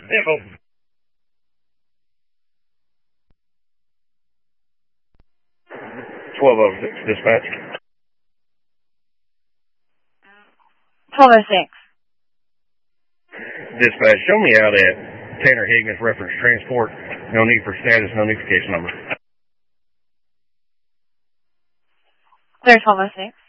Info. 1206, dispatch. 1206. Dispatch, show me out at Tanner Higgins Reference Transport. No need for status, no notification number. There's 1206.